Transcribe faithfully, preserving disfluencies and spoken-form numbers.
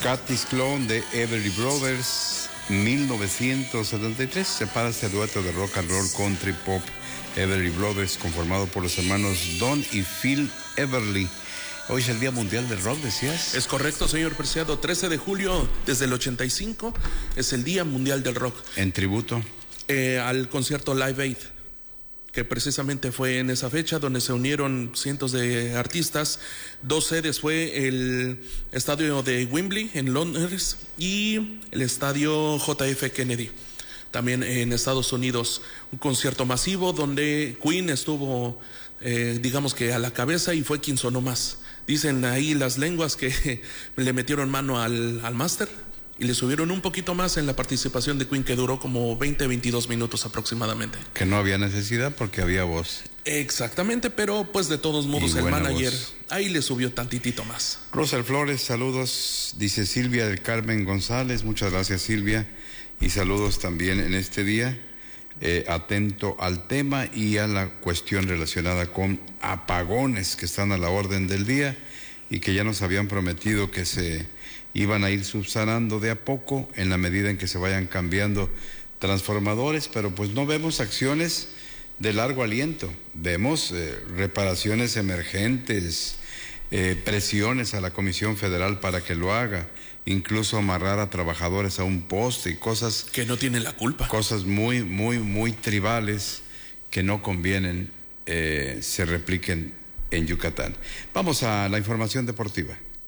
Curtis Clone de Everly Brothers, mil novecientos setenta y tres, separa este dueto de rock and roll country pop Everly Brothers, conformado por los hermanos Don y Phil Everly. Hoy es el Día Mundial del Rock, decías. Es correcto, señor Preciado. trece de julio desde el ochenta y cinco es el Día Mundial del Rock. En tributo eh, al concierto Live Aid, que precisamente fue en esa fecha donde se unieron cientos de artistas. Dos sedes fue el estadio de Wembley en Londres y el estadio J F Kennedy, también en Estados Unidos. Un concierto masivo donde Queen estuvo, eh, digamos que a la cabeza, y fue quien sonó más. Dicen ahí las lenguas que le metieron mano al, al máster y le subieron un poquito más en la participación de Queen, que duró como veinte, veintidós minutos aproximadamente. Que no había necesidad porque había voz. Exactamente, pero pues de todos modos el manager voz. Ahí le subió tantitito más. Rosel Flores, saludos, dice Silvia del Carmen González. Muchas gracias, Silvia, y saludos también en este día. Eh, atento al tema y a la cuestión relacionada con apagones que están a la orden del día y que ya nos habían prometido que se iban a ir subsanando de a poco en la medida en que se vayan cambiando transformadores, pero pues no vemos acciones de largo aliento. Vemos eh, reparaciones emergentes, eh, presiones a la Comisión Federal para que lo haga, incluso amarrar a trabajadores a un poste y cosas que no tienen la culpa. Cosas muy, muy, muy tribales que no convienen eh, se repliquen en Yucatán. Vamos a la información deportiva.